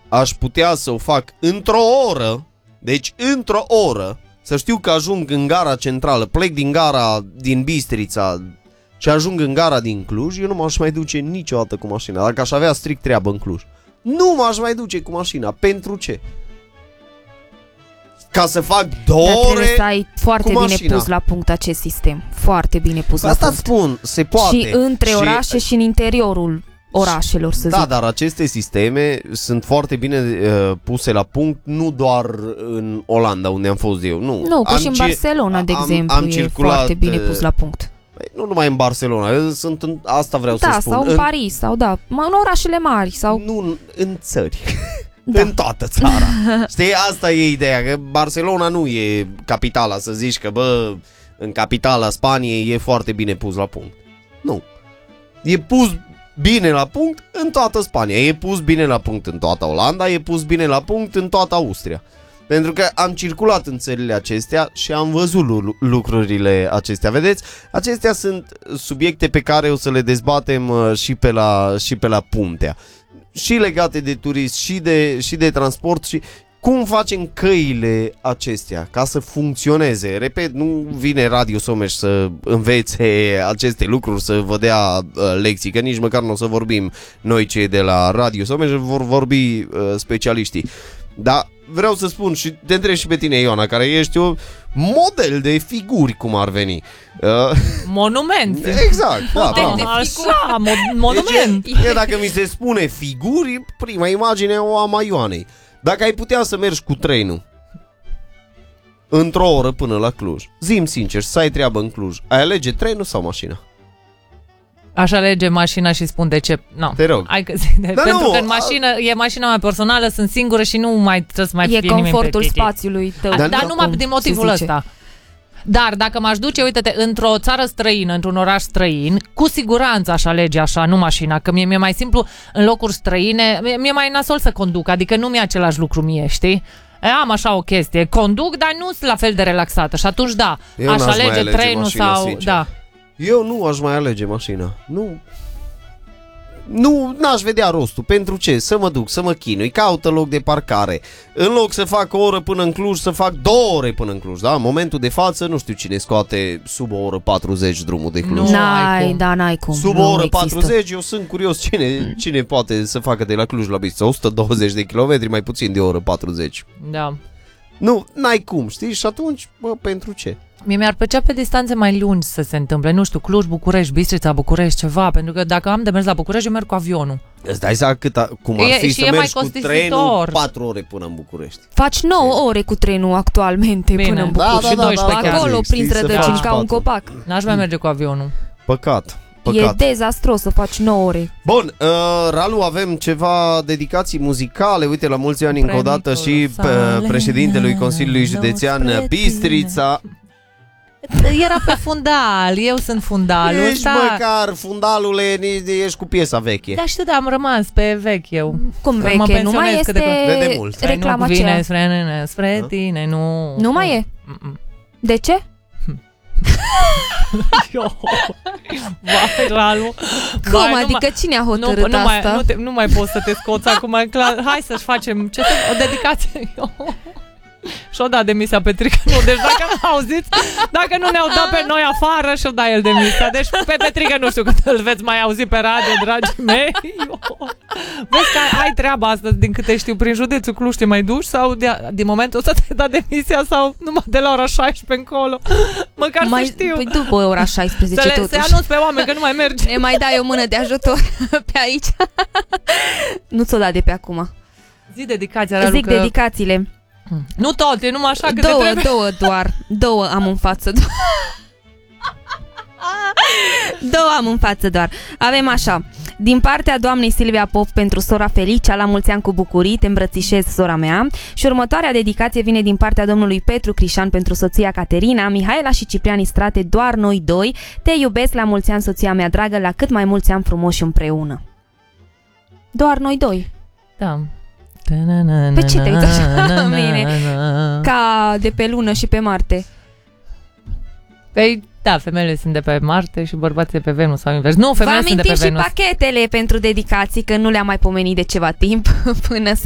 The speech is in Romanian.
aș putea să o fac într-o oră, deci într-o oră, să știu că ajung în gara centrală, plec din gara din Bistrița și ajung în gara din Cluj, eu nu m-aș mai duce niciodată cu mașina. Dacă aș avea strict treabă în Cluj, nu m-aș mai duce cu mașina. Pentru ce? Ca să fac 2 ore. Trebuie să ai foarte bine pus la punct acest sistem. Foarte bine pus la punct. Asta spun, se poate. Și între orașe și în interiorul orașelor, să zic. Da, dar aceste sisteme sunt foarte bine puse la punct, nu doar în Olanda, unde am fost eu. Nu, că și în Barcelona, de exemplu, e foarte bine pus la punct. Nu numai în Barcelona, asta vreau să spun. Da, sau în Paris, sau în orașele mari. Sau... Nu, în țări. Da. În toată țara. Știi, asta e ideea, că Barcelona nu e capitala, să zici că, în capitala Spaniei e foarte bine pus la punct. Nu. E pus bine la punct în toată Spania, e pus bine la punct în toată Olanda, e pus bine la punct în toată Austria. Pentru că am circulat în țările acestea și am văzut lucrurile acestea. Vedeți, acestea sunt subiecte pe care o să le dezbatem și pe la Puntea. Și legate de turism, și de transport, și cum facem căile acestea ca să funcționeze. Repet, nu vine Radio Someș să învețe aceste lucruri, să vă dea lecții, că nici măcar nu o să vorbim noi cei de la Radio Someș, vor vorbi specialiștii. Dar vreau să spun și te întreb și pe tine, Ioana, care ești un model de figuri, cum ar veni. Monument. Exact. Așa, monument. Deci, dacă mi se spune figuri, prima imagine o am a Ioanei. Dacă ai putea să mergi cu trenul într-o oră până la Cluj, zi-mi sincer, să ai treabă în Cluj, ai alege trenul sau mașina? Aș alege mașina și spun de ce. No. Te rog. Pentru că în mașină e mașina mea personală, sunt singură și nu mai trebuie să mai fie nimeni. E confortul spațiului tău. Dar numai din motivul ăsta. Dar dacă m-aș duce, uite-te, într-o țară străină, într-un oraș străin, cu siguranță aș alege așa, nu mașina, că mi-e mai simplu în locuri străine, mi-e mai nasol să conduc, adică nu mi-e același lucru mie, știi? Am așa o chestie, conduc, dar nu sunt la fel de relaxată și atunci da, aș alege trenul mașina, sau... Sincer. Da. Eu nu aș mai alege mașina. Nu, n-aș vedea rostul. Pentru ce? Să mă duc, să mă chinui, caută loc de parcare. În loc să fac o oră până în Cluj, să fac 2 ore până în Cluj, da? În momentul de față, nu știu cine scoate sub 1 oră 40 drumul de Cluj. N-ai cum. Sub 1 oră 40, eu sunt curios cine poate să facă de la Cluj la Bistrița 120 de kilometri, mai puțin de 1 oră 40. Da. Nu, n-ai cum, știi? Și atunci, pentru ce? Mie mi-ar plăcea pe distanțe mai lungi să se întâmple, nu știu, Cluj, București, Bistrița, București, ceva, pentru că dacă am de mers la București, eu merg cu avionul. Îți dai seama cum ar fi să mergi cu trenul 4 ore până în București. Faci 9 ore cu trenul actualmente până în București. Da, acolo, prin rădăcini, ca un copac. N-aș mai merge cu avionul. Păcat. E dezastros să faci 9 ore. Bun, Ralu, avem ceva dedicații muzicale. Uite, la mulți ani încă o dată și președintelui Consiliului Județean Bistrița. Era pe fundal, eu sunt fundalul. Ești măcar, fundalule, ești cu piesa veche. Da, știu, am rămas pe vechi eu. Cum veche? Nu mai este reclama aceea. Spre tine, nu. Nu mai e? De ce? Vai, Ralu. Cum? Adică cine a hotărât asta? Nu mai poți să te scoți acum. Hai să-și facem o dedicație. Și-o dat demisia Petrica. Nu, deci dacă nu auziți, dacă nu ne-au dat pe noi afară, și-o da el demisia. Deci pe Petrica nu știu cât îl veți mai auzi pe radio, dragii mei. Vezi că ai treaba asta, din câte știu, prin județul Cluj te mai duci sau din momentul ăsta te-ai dat demisia sau numai de la ora 16 încolo? Măcar să știu. Păi după ora 16 totuși. Să anunț pe oameni că nu mai merge. Ne mai dai o mână de ajutor pe aici. Nu ți-o da de pe acum. Zi dedicația, Ralu, zic că... dedicațiile. Nu toate, numai așa că două doar. 2 am în față. 2 am în față doar. Avem așa: din partea doamnei Silvia Pop pentru sora Felicia, la mulți ani cu bucurii, te îmbrățișez, sora mea. Și următoarea dedicație vine din partea domnului Petru Crișan pentru soția Caterina, Mihaela și Ciprian Istrate, doar noi 2. Te iubesc, la mulți ani, soția mea dragă, la cât mai mulți ani frumoși împreună. Doar noi 2. Da. Pe ce te uiți așa la mine? Ca de pe lună și pe Marte. Păi, da, femeile sunt de pe Marte și bărbații de pe Venus sau invers. Nu, femeile sunt de pe Venus. Vă amintim și pachetele pentru dedicații, că nu le-am mai pomenit de ceva timp până